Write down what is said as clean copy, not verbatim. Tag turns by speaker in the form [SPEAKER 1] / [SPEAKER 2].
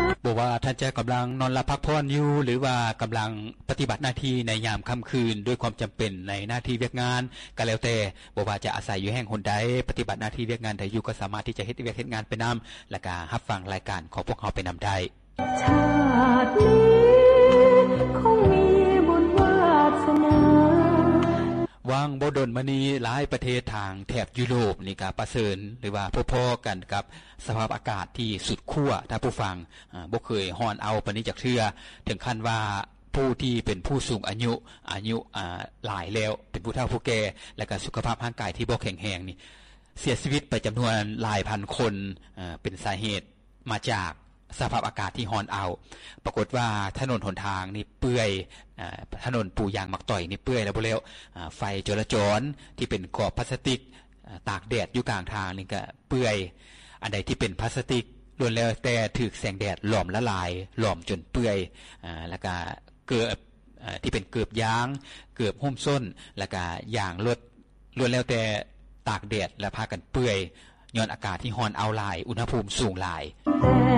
[SPEAKER 1] บอกว่าท่านจะกำลังนอนหลับพักผ่อนอยู่หรือว่ากำลังปฏิบัติหน้าที่ในยามค่ำคืนด้วยความจำเป็นในหน้าที่เวียกงานก็แล้วแต่บอกว่าจะอาศัยอยู่แห่งหนใดปฏิบัติหน้าที่เวียกงานใดอยู่ก็สามารถที่จะเฮ็ดเวียกเฮ็ดงานไปนำและก็รับฟังรายการของพวกเราไปนำได้
[SPEAKER 2] ชาตินี้คงมีบุญวาสนาว
[SPEAKER 1] างบ่ดลมานี้หลายประเทศทางแถบยุโรปนี่ก็ประเสริญหรือว่าพอๆกันกับสภาพอากาศที่สุดขั้วถ้าผู้ฟังบ่เคยฮ้อนเอาปานนี้จักเทื่อถึงขั้นว่าผู้ที่เป็นผู้สูงอายุหลายแล้วเป็นผู้เฒ่าผู้แก่และก็สุขภาพร่างกายที่บ่แข็งแรงนี่เสียชีวิตไปจำนวนหลายพันคนเป็นสาเหตุมาจากสภาพอากาศที่ฮ้อนเอาปรากฏว่าถนนหนทางนี่เปื่อยถนนปูยางมักต่อยนี่เปื่อยแล้วบ่แล้วไฟจราจรที่เป็นกรอบพลาสติกตากแดดอยู่กลางทางนี่ก็เปื่อยอันใดที่เป็นพลาสติกล้วนแล้วแต่ถูกแสงแดดหลอมละลายหลอมจนเปื่อยแล้วก็เกิดที่เป็นเกือบยางเกือบหุ้มส้นแล้วก็ยางรถล้วนแล้วแต่ตากแดดและพากันเปื่อยย้อนอากาศที่ร้อนเอาหลายอุณหภูมิสูงหลาย